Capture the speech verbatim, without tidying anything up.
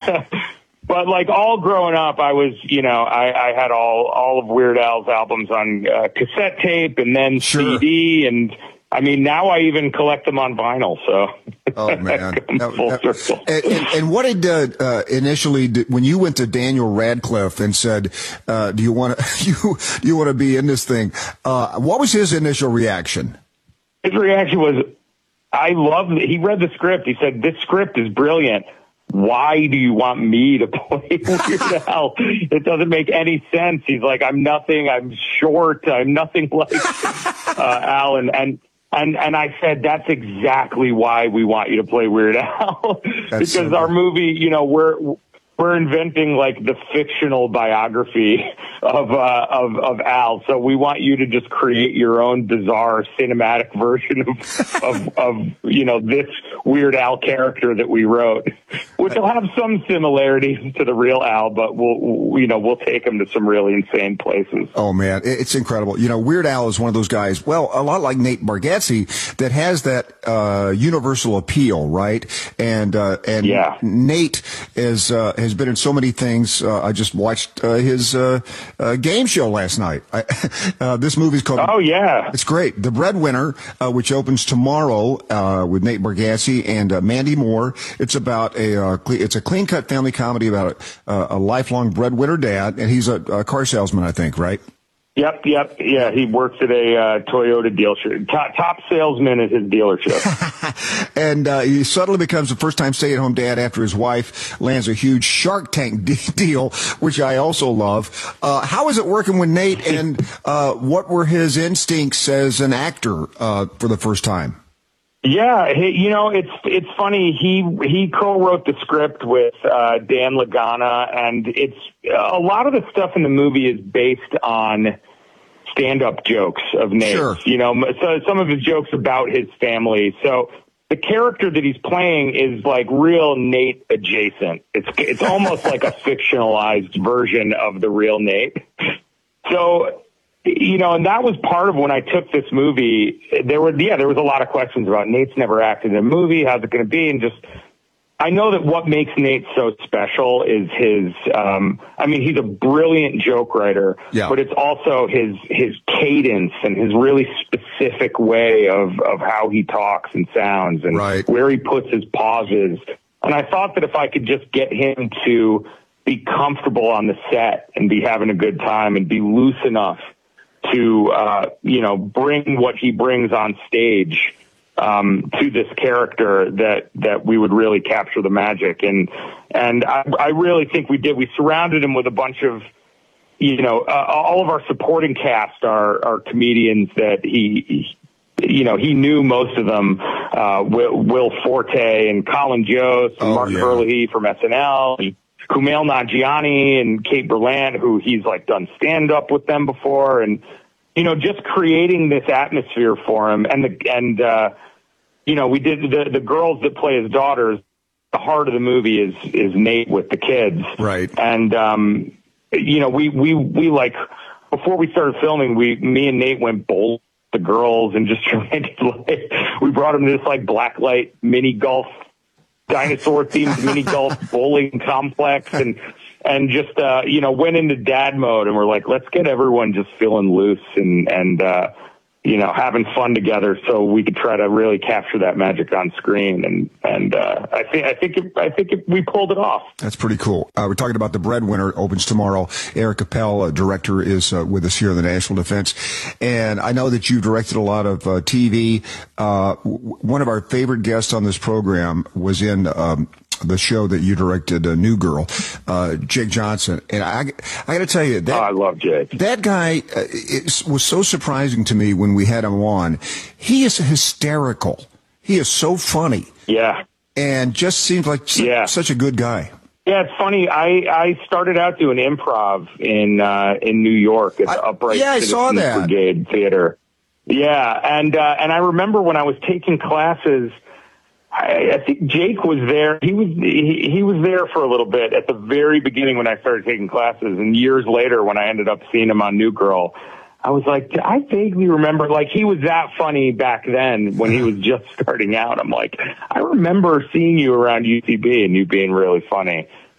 but like all growing up, I was, you know, I, I had all, all of Weird Al's albums on uh, cassette tape and then Sure. C D. And I mean, now I even collect them on vinyl. So, oh man, now, full now, circle. And, and, and what did uh, uh, initially did, when you went to Daniel Radcliffe and said, uh, "Do you want to you do you want to be in this thing?" Uh, what was his initial reaction? His reaction was, "I love." He read the script. He said, "This script is brilliant. Why do you want me to play Weird Al? It doesn't make any sense." He's like, "I'm nothing. I'm short. I'm nothing like uh, Al." And, and and and I said, "That's exactly why we want you to play Weird Al, because so our movie, you know, we're we're inventing like the fictional biography of uh, of of Al. So we want you to just create your own bizarre cinematic version of of, of you know this Weird Al character that we wrote, which will have some similarities to the real Al, but we'll you know we'll take him to some really insane places." Oh man, it's incredible. You know, Weird Al is one of those guys. Well, a lot like Nate Bargatze, that has that uh, universal appeal, right? And uh, and yeah. Nate is uh, has been in so many things. Uh, I just watched uh, his uh, uh, game show last night. I, uh, this movie's called. Oh yeah, it's great. The Breadwinner, uh, which opens tomorrow uh, with Nate Bargatze and uh, Mandy Moore. It's about a uh, cle- it's a clean cut family comedy about a, a lifelong breadwinner dad, and he's a, a car salesman, I think, right? Yep, yep, yeah. He works at a uh, Toyota dealership. Top, top salesman at his dealership. And uh, he suddenly becomes a first-time stay-at-home dad after his wife lands a huge Shark Tank de- deal, which I also love. Uh, how is it working with Nate, and uh, what were his instincts as an actor uh, for the first time? Yeah, he, you know, it's it's funny. He he co-wrote the script with uh, Dan Lagana, and it's a lot of the stuff in the movie is based on stand-up jokes of Nate. Sure. You know, so some of his jokes about his family. So the character that he's playing is like real Nate adjacent. It's it's almost like a fictionalized version of the real Nate. So. You know, and that was part of when I took this movie. There were, yeah, there was a lot of questions about Nate's never acted in a movie. How's it going to be? And just, I know that what makes Nate so special is his, um, I mean, he's a brilliant joke writer, yeah. but it's also his, his cadence and his really specific way of, of how he talks and sounds and right. where he puts his pauses. And I thought that if I could just get him to be comfortable on the set and be having a good time and be loose enough to, uh, you know, bring what he brings on stage, um, to this character, that, that we would really capture the magic. And, and I, I really think we did. We surrounded him with a bunch of, you know, uh, all of our supporting cast are, are comedians that he, he, you know, he knew most of them, uh, Will, Will Forte and Colin Jost and oh, Martin yeah. Herlihy from S N L. And, Kumail Nanjiani and Kate Berlant, who he's like done stand up with them before, and you know, just creating this atmosphere for him. And the and uh, you know, we did the the girls that play his daughters. The heart of the movie is is Nate with the kids, right? And um, you know, we we we like before we started filming, we me and Nate went bowling with the girls and just tried to like we brought him to this like blacklight mini golf. Dinosaur themed mini golf bowling complex, and and just uh you know went into dad mode, and we're like, let's get everyone just feeling loose and and uh you know having fun together, so we could try to really capture that magic on screen. And and uh I think I think it, I think it, we pulled it off. That's pretty cool. Uh, we're talking about The Breadwinner. Opens tomorrow. Eric Appel, uh, director, is uh, with us here in the National Defense, and I know that you directed a lot of uh, T V. Uh, w- one of our favorite guests on this program was in um, the show that you directed, uh, New Girl, uh, Jake Johnson, and I I got to tell you that oh, I love Jake. That guy uh, it was so surprising to me when we had him on. He is hysterical. He is so funny. Yeah. And just seems like su- yeah. such a good guy. Yeah, it's funny. I, I started out doing improv in uh, in New York at the I, Upright yeah, I Citizens saw that. Brigade Theater. Yeah, and uh, and I remember when I was taking classes, I, I think Jake was there. He was he, he was there for a little bit at the very beginning when I started taking classes, and years later when I ended up seeing him on New Girl, I was like, I vaguely remember, like, he was that funny back then when he was just starting out. I'm like, I remember seeing you around U C B and you being really funny.